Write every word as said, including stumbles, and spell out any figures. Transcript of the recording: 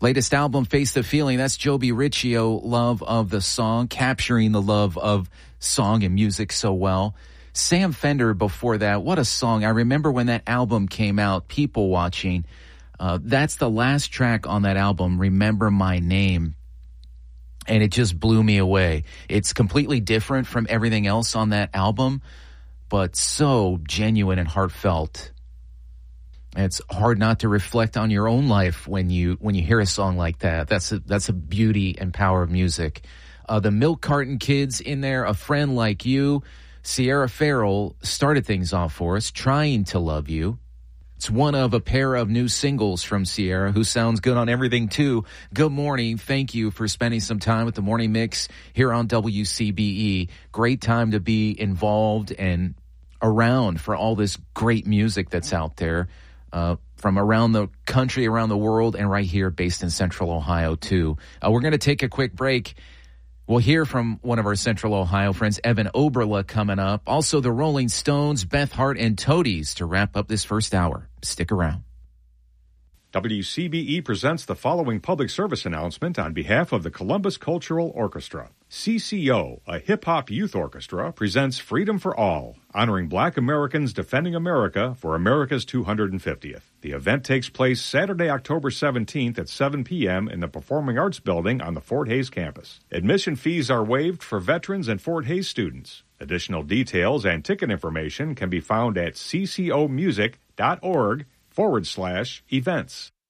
Latest album, Face the Feeling. That's Joby Riccio, Love of the Song, capturing the love of song and music so well. Sam Fender before that, what a song. I remember when that album came out, People Watching. Uh, that's the last track on that album, Remember My Name. And it just blew me away. It's completely different from everything else on that album, but so genuine and heartfelt. And it's hard not to reflect on your own life when you when you hear a song like that. That's a, that's a beauty and power of music. Uh, the Milk Carton Kids in there, A Friend Like You. Sierra Farrell started things off for us, Trying to Love You. It's one of a pair of new singles from Sierra, who sounds good on everything, too. Good morning. Thank you for spending some time with the Morning Mix here on W C B E. Great time to be involved and around for all this great music that's out there. Uh, from around the country, around the world, and right here based in Central Ohio, too. Uh, we're going to take a quick break. We'll hear from one of our Central Ohio friends, Evan Oberla, coming up. Also, the Rolling Stones, Beth Hart, and Toadies to wrap up this first hour. Stick around. W C B E presents the following public service announcement on behalf of the Columbus Cultural Orchestra. C C O, a hip-hop youth orchestra, presents Freedom for All, honoring Black Americans defending America for America's two hundred fiftieth. The event takes place Saturday, October seventeenth at seven p.m. in the Performing Arts Building on the Fort Hays campus. Admission fees are waived for veterans and Fort Hays students. Additional details and ticket information can be found at ccomusic.org forward slash events.